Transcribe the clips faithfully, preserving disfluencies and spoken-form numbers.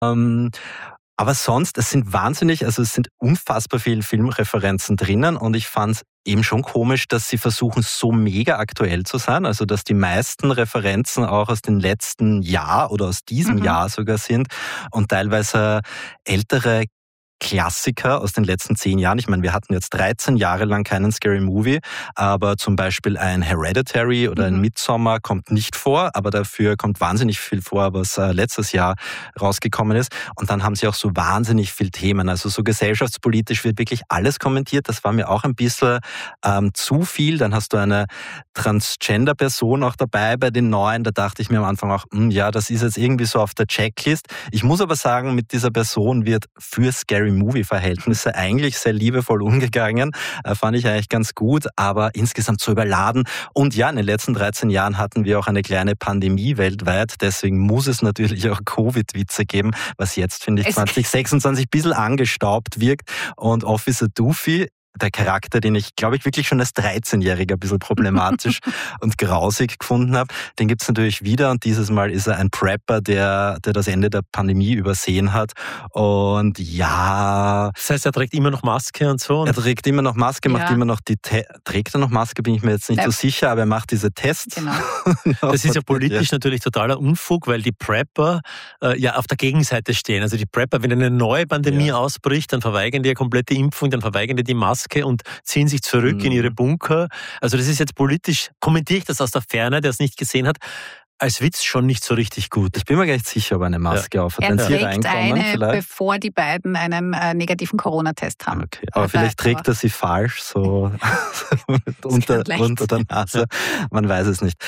Ähm, aber sonst, es sind wahnsinnig, also es sind unfassbar viele Filmreferenzen drinnen und ich fand es eben schon komisch, dass sie versuchen, so mega aktuell zu sein, also dass die meisten Referenzen auch aus dem letzten Jahr oder aus diesem Mhm. Jahr sogar sind und teilweise ältere Klassiker aus den letzten zehn Jahren. Ich meine, wir hatten jetzt dreizehn Jahre lang keinen Scary Movie, aber zum Beispiel ein Hereditary oder ein Mhm. Midsommar kommt nicht vor, aber dafür kommt wahnsinnig viel vor, was äh, letztes Jahr rausgekommen ist. Und dann haben sie auch so wahnsinnig viele Themen. Also so gesellschaftspolitisch wird wirklich alles kommentiert. Das war mir auch ein bisschen ähm, zu viel. Dann hast du eine Transgender-Person auch dabei bei den Neuen. Da dachte ich mir am Anfang auch, hm, ja, das ist jetzt irgendwie so auf der Checklist. Ich muss aber sagen, mit dieser Person wird für Scary Movie-Verhältnisse eigentlich sehr liebevoll umgegangen. Äh, fand ich eigentlich ganz gut, aber insgesamt so überladen. Und ja, in den letzten dreizehn Jahren hatten wir auch eine kleine Pandemie weltweit. Deswegen muss es natürlich auch Covid-Witze geben, was jetzt, finde ich, Es- zwanzig sechsundzwanzig ein bisschen angestaubt wirkt. Und Officer Doofy, der Charakter, den ich, glaube ich, wirklich schon als dreizehnjähriger ein bisschen problematisch und grausig gefunden habe, den gibt's natürlich wieder und dieses Mal ist er ein Prepper, der, der das Ende der Pandemie übersehen hat und ja, Das heißt, er trägt immer noch Maske und so. er Und trägt immer noch Maske, macht Ja. immer noch die Te- trägt er noch Maske, bin ich mir jetzt nicht Ja. so sicher, aber er macht diese Tests. Genau. das ist ja politisch natürlich totaler Unfug, weil die Prepper äh, ja auf der Gegenseite stehen. Also die Prepper, wenn eine neue Pandemie Ja. ausbricht, dann verweigern die ja komplett die Impfung, dann verweigern die die Maske und ziehen sich zurück Mhm. in ihre Bunker. Also das ist jetzt politisch, kommentiere ich das aus der Ferne, der es nicht gesehen hat, als Witz schon nicht so richtig gut. Ich bin mir gar nicht sicher, ob er eine Maske auf hat. Er Wenn sie trägt reinkommen, eine, vielleicht. bevor die beiden einen äh, negativen Corona-Test haben. Okay, aber Äh, vielleicht da- trägt er sie falsch, so unter, kann leicht unter der sein. Nase. Man weiß es nicht.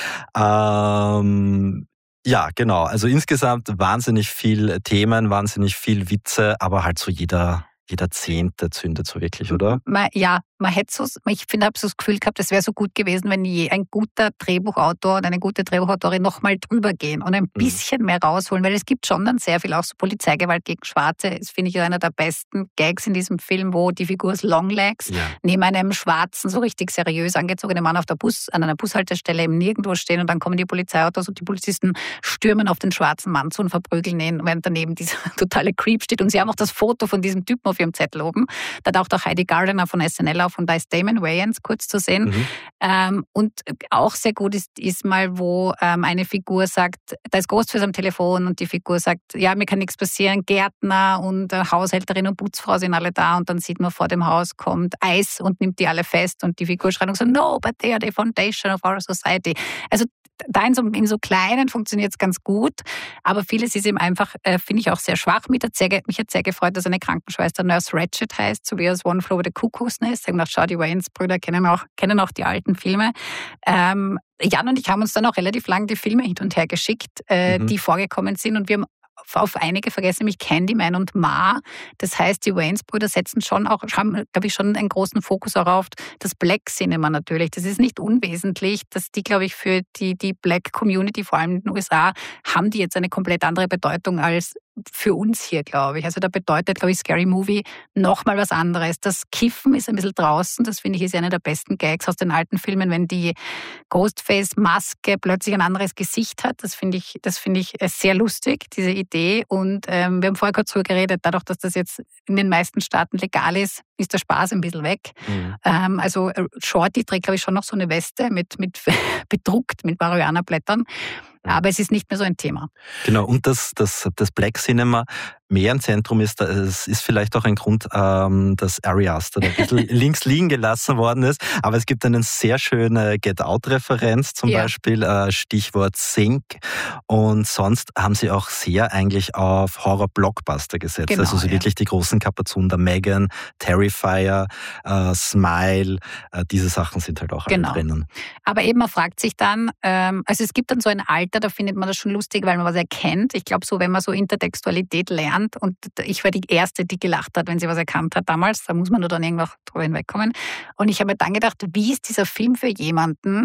Ähm, ja, genau. Also insgesamt wahnsinnig viel Themen, wahnsinnig viel Witze, aber halt so jeder, jeder Zehnte zündet so wirklich, oder? Man, ja, man hätte so, ich finde, habe so das Gefühl gehabt, es wäre so gut gewesen, wenn je ein guter Drehbuchautor oder eine gute Drehbuchautorin nochmal drüber gehen und ein bisschen mehr rausholen, weil es gibt schon dann sehr viel auch so Polizeigewalt gegen Schwarze. Das finde ich einer der besten Gags in diesem Film, wo die Figur ist Longlegs Ja. neben einem schwarzen, so richtig seriös angezogenen Mann auf der Bus, an einer Bushaltestelle eben nirgendwo stehen und dann kommen die Polizeiautos und die Polizisten stürmen auf den schwarzen Mann zu und verprügeln ihn, während daneben dieser totale Creep steht. Und sie haben auch das Foto von diesem Typen auf ihrem Zettel oben. Da taucht auch Heidi Gardner von S N L auf und da ist Damon Wayans kurz zu sehen. Mhm. Ähm, und auch sehr gut ist, ist mal, wo ähm, eine Figur sagt, da ist Ghostface am Telefon und die Figur sagt, ja, mir kann nichts passieren, Gärtner und äh, Haushälterin und Putzfrau sind alle da und dann sieht man vor dem Haus kommt Eis und nimmt die alle fest und die Figur schreit und so, no, but they are the foundation of our society. Also da in so, in so Kleinen funktioniert es ganz gut, aber vieles ist eben einfach, äh, finde ich auch sehr schwach. Mich hat, sehr, mich hat sehr gefreut, dass eine Krankenschwester Nurse Ratched heißt, so wie aus One Flew Over the Cuckoo's Nest. Ich habe gedacht, schau, die Wayans-Brüder kennen auch, kennen auch die alten Filme. Ähm, Jan und ich haben uns dann auch relativ lang die Filme hin und her geschickt, äh, Mhm. die vorgekommen sind und wir haben auf einige vergessen, nämlich Candyman und Ma. Das heißt, die Wayans-Brüder setzen schon auch, haben, glaube ich, schon einen großen Fokus auch auf das Black Cinema natürlich. Das ist nicht unwesentlich, dass die, glaube ich, für die, die Black Community, vor allem in den U S A, haben die jetzt eine komplett andere Bedeutung als für uns hier, glaube ich. Also da bedeutet, glaube ich, Scary Movie nochmal was anderes. Das Kiffen ist ein bisschen draußen. Das finde ich ist einer der besten Gags aus den alten Filmen, wenn die Ghostface-Maske plötzlich ein anderes Gesicht hat. Das finde ich, das finde ich sehr lustig, diese Idee. Und ähm, wir haben vorher kurz drüber geredet, dadurch, dass das jetzt in den meisten Staaten legal ist, ist der Spaß ein bisschen weg. Mhm. Ähm, also Shorty trägt, glaube ich, schon noch so eine Weste mit, mit bedruckt mit Marihuana-Blättern. Aber es ist nicht mehr so ein Thema. Genau, und das, das, das Black Cinema mehr im Zentrum ist, es ist vielleicht auch ein Grund, ähm, dass Ari Aster da ein bisschen links liegen gelassen worden ist. Aber es gibt eine sehr schöne Get-Out-Referenz, zum Ja. Beispiel äh, Stichwort Sync. Und sonst haben sie auch sehr eigentlich auf Horror-Blockbuster gesetzt. Genau, also so ja. wirklich die großen Kapazunder, Megan, Terrifier, äh, Smile, äh, diese Sachen sind halt auch Genau. alle drinnen. Aber eben, man fragt sich dann, ähm, also es gibt dann so ein Alter, da findet man das schon lustig, weil man was erkennt. Ich glaube so, wenn man so Intertextualität lernt und ich war die Erste, die gelacht hat, wenn sie was erkannt hat damals, da muss man nur dann irgendwann drüber hinwegkommen. Und ich habe mir dann gedacht, wie ist dieser Film für jemanden,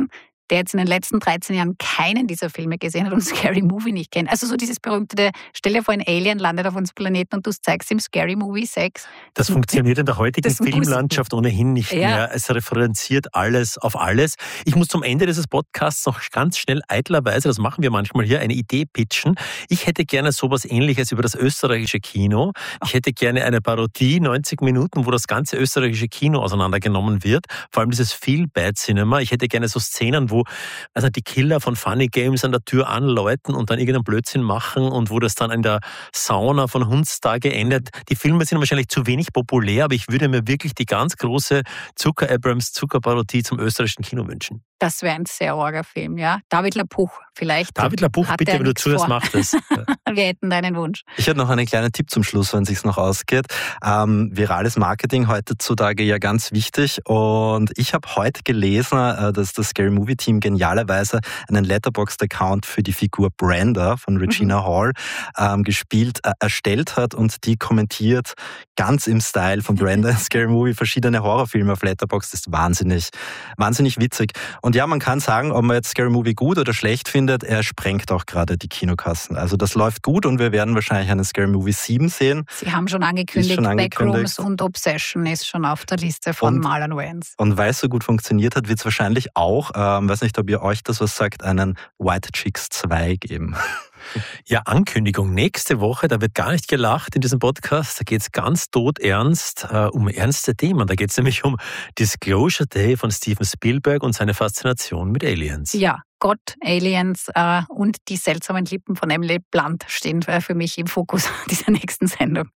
der jetzt in den letzten dreizehn Jahren keinen dieser Filme gesehen hat und Scary Movie nicht kennt. Also so dieses berühmte, stell dir vor, ein Alien landet auf unserem Planeten und du zeigst ihm Scary Movie Sex. Das, das funktioniert in der heutigen Filmlandschaft ohnehin nicht ja. mehr. Es referenziert alles auf alles. Ich muss zum Ende dieses Podcasts noch ganz schnell eitlerweise, das machen wir manchmal hier, eine Idee pitchen. Ich hätte gerne sowas Ähnliches über das österreichische Kino. Ich hätte gerne eine Parodie, neunzig Minuten, wo das ganze österreichische Kino auseinandergenommen wird. Vor allem dieses Feel-Bad-Cinema. Ich hätte gerne so Szenen, wo also die Killer von Funny Games an der Tür anläuten und dann irgendeinen Blödsinn machen und wo das dann in der Sauna von Hundstage endet. Die Filme sind wahrscheinlich zu wenig populär, aber ich würde mir wirklich die ganz große Zucker-Abrams-Zucker-Parodie zum österreichischen Kino wünschen. Das wäre ein sehr arger Film, ja. David Lapuch vielleicht. David Lapuch, bitte, wenn du zuhörst, mach das. Wir hätten deinen Wunsch. Ich hätte noch einen kleinen Tipp zum Schluss, wenn es sich noch ausgeht. Ähm, virales Marketing heutzutage ja ganz wichtig. Und ich habe heute gelesen, äh, dass das Scary Movie Team genialerweise einen Letterboxd-Account für die Figur Brenda von Regina mhm. Hall ähm, gespielt, äh, erstellt hat und die kommentiert ganz im Style von Brenda in Scary Movie verschiedene Horrorfilme auf Letterboxd. Das ist wahnsinnig, wahnsinnig witzig. Und ja, man kann sagen, ob man jetzt Scary Movie gut oder schlecht findet, er sprengt auch gerade die Kinokassen. Also das läuft gut und wir werden wahrscheinlich einen Scary Movie sieben sehen. Sie haben schon angekündigt, schon angekündigt. Backrooms und Obsession ist schon auf der Liste von und, Marlon Wayans. Und weil es so gut funktioniert hat, wird es wahrscheinlich auch, ähm, weiß nicht, ob ihr euch das was sagt, einen White Chicks zwei geben. Ja, Ankündigung. Nächste Woche, da wird gar nicht gelacht in diesem Podcast. Da geht es ganz todernst äh, um ernste Themen. Da geht es nämlich um Disclosure Day von Steven Spielberg und seine Faszination mit Aliens. Ja, Gott, Aliens äh, und die seltsamen Lippen von Emily Blunt stehen äh, für mich im Fokus dieser nächsten Sendung.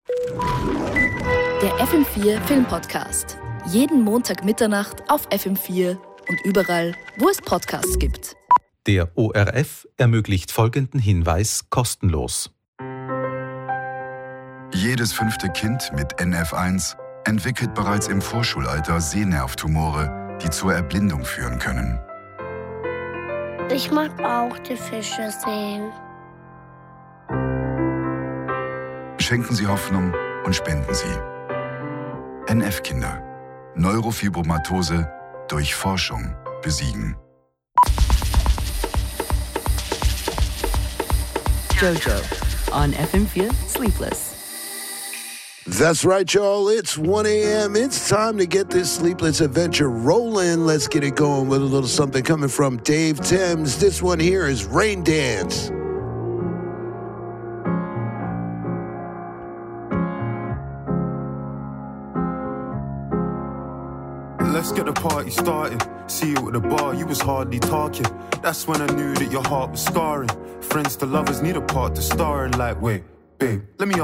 Der F M vier Filmpodcast. Jeden Montag Mitternacht auf F M vier und überall, wo es Podcasts gibt. Der O R F ermöglicht folgenden Hinweis kostenlos. Jedes fünfte Kind mit N F eins entwickelt bereits im Vorschulalter Sehnervtumore, die zur Erblindung führen können. Ich mag auch die Fische sehen. Schenken Sie Hoffnung und spenden Sie. N F-Kinder. Neurofibromatose durch Forschung besiegen. Jojo on F M four Sleepless. That's right, y'all. It's one a.m. It's time to get this Sleepless adventure rolling. Let's get it going with a little something coming from Dave Thames. This one here is Rain Dance. Let's get the party started. See you at the bar, you was hardly talking. That's when I knew that your heart was scarring. Friends to lovers need a part to star in. Like, wait, babe, let me